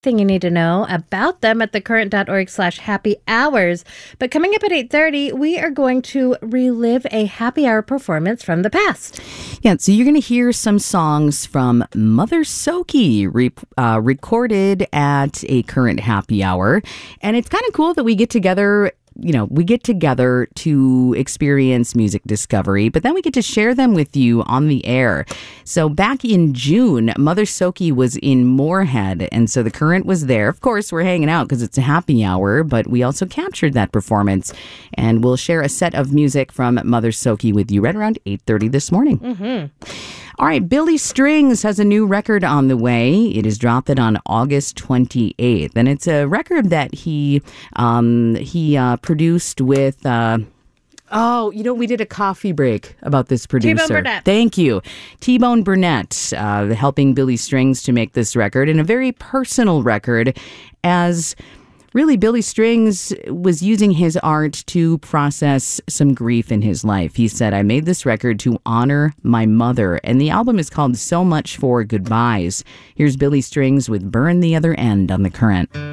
thing you need to know about them at thecurrent.org/happy hours. But coming up at 8:30, we are going to relive a happy hour performance from the past. Yeah, so you're going to hear some songs from Mother Soki recorded at a Current Happy Hour. And it's kind of cool that we get together to experience music discovery, but then we get to share them with you on the air. So back in June, Mother Soki was in Moorhead, and so the Current was there. Of course, we're hanging out because it's a happy hour, but we also captured that performance, and we'll share a set of music from Mother Soki with you right around 8:30 this morning. Mm-hmm. All right, Billy Strings has a new record on the way. It is dropped on August 28th, and it's a record that he produced with... we did a coffee break about this producer. T-Bone Burnett. Thank you. T-Bone Burnett helping Billy Strings to make this record, and a very personal record, as really Billy Strings was using his art to process some grief in his life. He said, "I made this record to honor my mother," and the album is called So Much for Goodbyes. Here's Billy Strings with Burn the Other End on The Current.